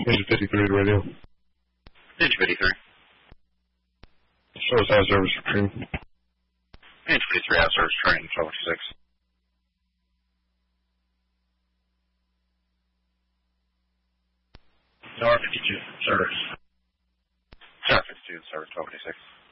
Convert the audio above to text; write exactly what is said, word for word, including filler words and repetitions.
Engine fifty-three to radio. Engine fifty-three. Service out of service for training. Engine fifty-three out of service training, twelve fifty-six. Tower fifty-two, service. Tower fifty-two, service, twelve fifty-six.